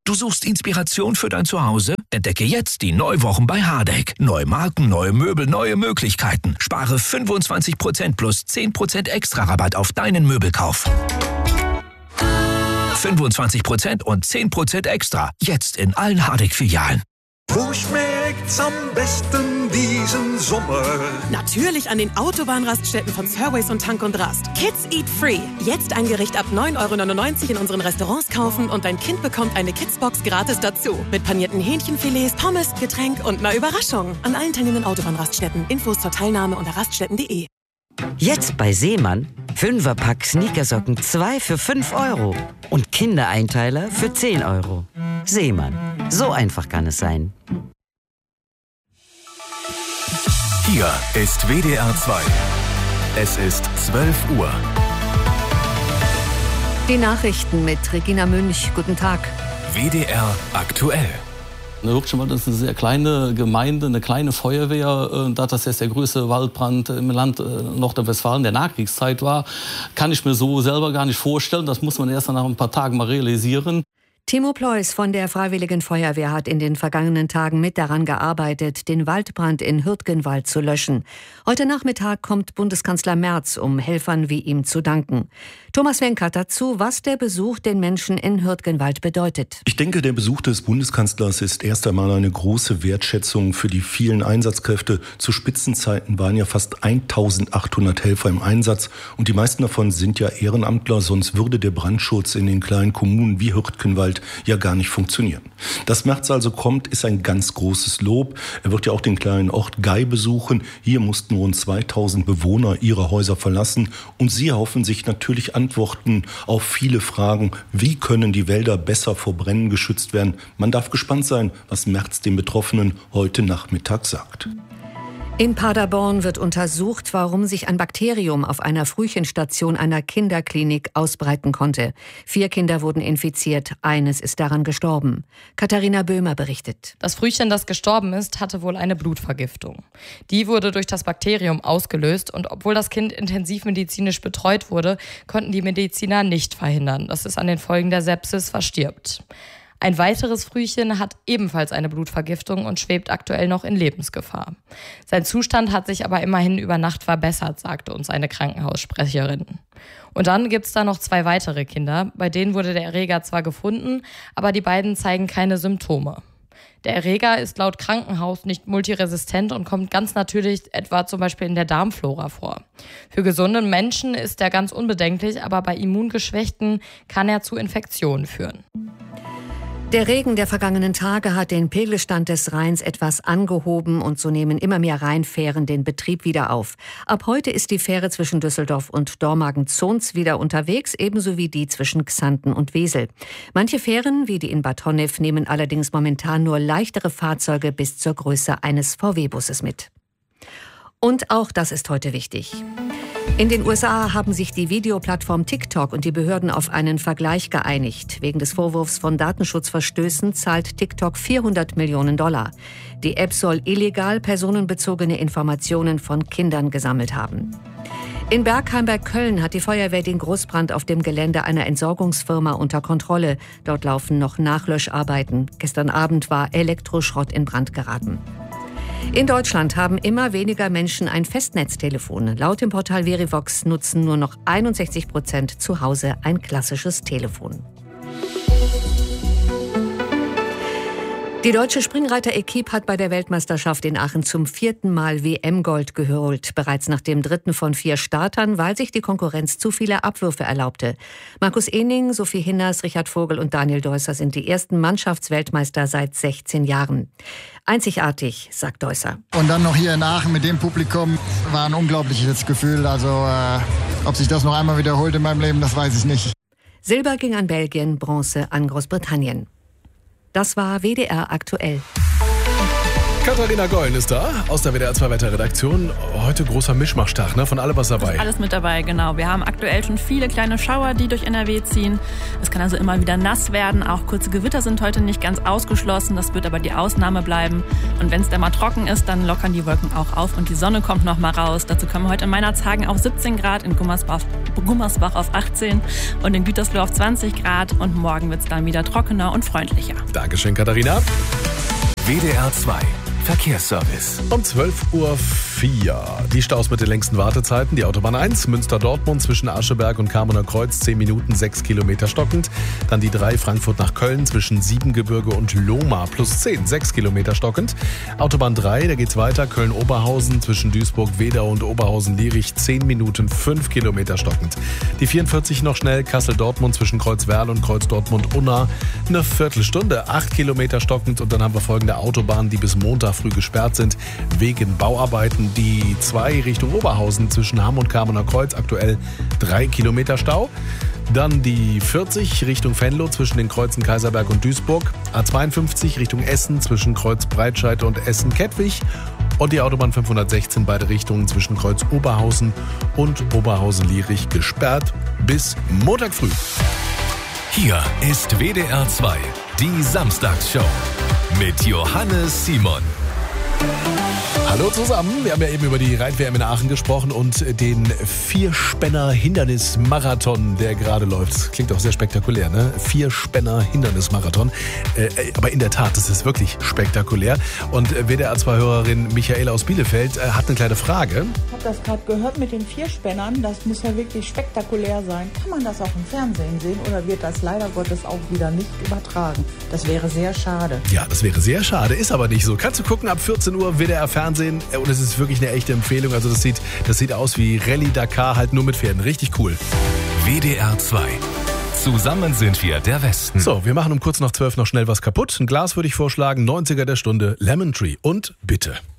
Du suchst Inspiration für dein Zuhause? Entdecke jetzt die Neuwochen bei Hardegg. Neue Marken, neue Möbel, neue Möglichkeiten. Spare 25% plus 10% extra Rabatt auf deinen Möbelkauf. 25% und 10% extra. Jetzt in allen Hardegg-Filialen. Wo schmeckt's am besten diesen Sommer? Natürlich an den Autobahnraststätten von Surways und Tank und Rast. Kids Eat Free. Jetzt ein Gericht ab 9,99 € in unseren Restaurants kaufen und dein Kind bekommt eine Kidsbox gratis dazu. Mit panierten Hähnchenfilets, Pommes, Getränk und einer Überraschung. An allen teilnehmenden Autobahnraststätten. Infos zur Teilnahme unter raststätten.de. Jetzt bei Seemann 5er-Pack Sneakersocken 2 für 5 € und Kindereinteiler für 10 €. Seemann, so einfach kann es sein. Hier ist WDR 2. Es ist 12 Uhr. Die Nachrichten mit Regina Münch. Guten Tag. WDR aktuell. Hürtgenwald ist eine sehr kleine Gemeinde, eine kleine Feuerwehr. Da das jetzt der größte Waldbrand im Land Nordrhein-Westfalen der Nachkriegszeit war, kann ich mir so selber gar nicht vorstellen. Das muss man erst nach ein paar Tagen mal realisieren. Timo Pleus von der Freiwilligen Feuerwehr hat in den vergangenen Tagen mit daran gearbeitet, den Waldbrand in Hürtgenwald zu löschen. Heute Nachmittag kommt Bundeskanzler Merz, um Helfern wie ihm zu danken. Thomas Wenkert dazu, was der Besuch den Menschen in Hürtgenwald bedeutet. Ich denke, der Besuch des Bundeskanzlers ist erst einmal eine große Wertschätzung für die vielen Einsatzkräfte. Zu Spitzenzeiten waren ja fast 1800 Helfer im Einsatz und die meisten davon sind ja Ehrenamtler, sonst würde der Brandschutz in den kleinen Kommunen wie Hürtgenwald ja gar nicht funktionieren. Dass Merz also kommt, ist ein ganz großes Lob. Er wird ja auch den kleinen Ort Gei besuchen. Hier mussten rund 2000 Bewohner ihre Häuser verlassen und sie erhoffen sich natürlich Antworten auf viele Fragen. Wie können die Wälder besser vor Bränden geschützt werden? Man darf gespannt sein, was Merz den Betroffenen heute Nachmittag sagt. In Paderborn wird untersucht, warum sich ein Bakterium auf einer Frühchenstation einer Kinderklinik ausbreiten konnte. 4 Kinder wurden infiziert, eines ist daran gestorben. Katharina Böhmer berichtet. Das Frühchen, das gestorben ist, hatte wohl eine Blutvergiftung. Die wurde durch das Bakterium ausgelöst und obwohl das Kind intensivmedizinisch betreut wurde, konnten die Mediziner nicht verhindern, dass es an den Folgen der Sepsis verstirbt. Ein weiteres Frühchen hat ebenfalls eine Blutvergiftung und schwebt aktuell noch in Lebensgefahr. Sein Zustand hat sich aber immerhin über Nacht verbessert, sagte uns eine Krankenhaussprecherin. Und dann gibt's da noch 2 weitere Kinder, bei denen wurde der Erreger zwar gefunden, aber die beiden zeigen keine Symptome. Der Erreger ist laut Krankenhaus nicht multiresistent und kommt ganz natürlich etwa zum Beispiel in der Darmflora vor. Für gesunde Menschen ist er ganz unbedenklich, aber bei Immungeschwächten kann er zu Infektionen führen. Der Regen der vergangenen Tage hat den Pegelstand des Rheins etwas angehoben und so nehmen immer mehr Rheinfähren den Betrieb wieder auf. Ab heute ist die Fähre zwischen Düsseldorf und Dormagen-Zons wieder unterwegs, ebenso wie die zwischen Xanten und Wesel. Manche Fähren, wie die in Bad Honnef, nehmen allerdings momentan nur leichtere Fahrzeuge bis zur Größe eines VW-Busses mit. Und auch das ist heute wichtig. In den USA haben sich die Videoplattform TikTok und die Behörden auf einen Vergleich geeinigt. Wegen des Vorwurfs von Datenschutzverstößen zahlt TikTok $400 Millionen. Die App soll illegal personenbezogene Informationen von Kindern gesammelt haben. In Bergheim bei Köln hat die Feuerwehr den Großbrand auf dem Gelände einer Entsorgungsfirma unter Kontrolle. Dort laufen noch Nachlöscharbeiten. Gestern Abend war Elektroschrott in Brand geraten. In Deutschland haben immer weniger Menschen ein Festnetztelefon. Laut dem Portal Verivox nutzen nur noch 61% zu Hause ein klassisches Telefon. Die deutsche Springreiter-Equipe hat bei der Weltmeisterschaft in Aachen zum 4. Mal WM-Gold geholt. Bereits nach dem 3. von 4 Startern, weil sich die Konkurrenz zu viele Abwürfe erlaubte. Markus Ehning, Sophie Hinners, Richard Vogel und Daniel Deusser sind die ersten Mannschaftsweltmeister seit 16 Jahren. Einzigartig, sagt Deusser. Und dann noch hier in Aachen mit dem Publikum war ein unglaubliches Gefühl. Also ob sich das noch einmal wiederholt in meinem Leben, das weiß ich nicht. Silber ging an Belgien, Bronze an Großbritannien. Das war WDR aktuell. Katharina Gollen ist da, aus der WDR 2 Wetterredaktion. Heute großer Mischmaschtag, ne? Von allem was dabei. Ist alles mit dabei, genau. Wir haben aktuell schon viele kleine Schauer, die durch NRW ziehen. Es kann also immer wieder nass werden. Auch kurze Gewitter sind heute nicht ganz ausgeschlossen. Das wird aber die Ausnahme bleiben. Und wenn es dann mal trocken ist, dann lockern die Wolken auch auf und die Sonne kommt noch mal raus. Dazu kommen wir heute in Meinerzhagen auf 17 Grad, in Gummersbach auf 18 und in Gütersloh auf 20 Grad. Und morgen wird es dann wieder trockener und freundlicher. Dankeschön, Katharina. WDR 2 Verkehrsservice. Um 12.04 Uhr. Die Staus mit den längsten Wartezeiten. Die Autobahn 1, Münster-Dortmund zwischen Ascheberg und Kamerner Kreuz, 10 Minuten, 6 Kilometer stockend. Dann die 3, Frankfurt nach Köln zwischen Siebengebirge und Lohmar, plus 10, 6 Kilometer stockend. Autobahn 3, da geht's weiter, Köln-Oberhausen zwischen Duisburg-Wedau und Oberhausen-Lierich, 10 Minuten, 5 Kilometer stockend. Die 44 noch schnell, Kassel-Dortmund zwischen Kreuzwerl und Kreuz-Dortmund-Unna, eine Viertelstunde, 8 Kilometer stockend. Und dann haben wir folgende Autobahnen, die bis Montag früh gesperrt sind, wegen Bauarbeiten. Die 2 Richtung Oberhausen zwischen Hamm und Kamerner Kreuz, aktuell 3 Kilometer Stau. Dann die 40 Richtung Venlo zwischen den Kreuzen Kaiserberg und Duisburg. A52 Richtung Essen zwischen Kreuz Breitscheid und Essen-Kettwig. Und die Autobahn 516 beide Richtungen zwischen Kreuz Oberhausen und Oberhausen-Lierich gesperrt bis Montag früh. Hier ist WDR 2, die Samstagsshow mit Johannes Simon. Hallo zusammen, wir haben ja eben über die Reit-WM in Aachen gesprochen und den Vierspänner-Hindernis-Marathon, der gerade läuft. Klingt auch sehr spektakulär, ne? Vierspänner-Hindernis-Marathon. Aber in der Tat, das ist wirklich spektakulär. Und WDR-2-Hörerin Michaela aus Bielefeld hat eine kleine Frage. Ich habe das gerade gehört mit den Vierspännern. Das muss ja wirklich spektakulär sein. Kann man das auch im Fernsehen sehen oder wird das leider Gottes auch wieder nicht übertragen? Das wäre sehr schade. Ja, das wäre sehr schade, ist aber nicht so. Kannst du gucken, ab 14 Uhr WDR Fernsehen. Und es ist wirklich eine echte Empfehlung. Also das sieht aus wie Rallye Dakar, halt nur mit Pferden. Richtig cool. WDR 2. Zusammen sind wir der Westen. So, wir machen um kurz nach 12 noch schnell was kaputt. Ein Glas würde ich vorschlagen, 90er der Stunde, Lemon Tree und bitte.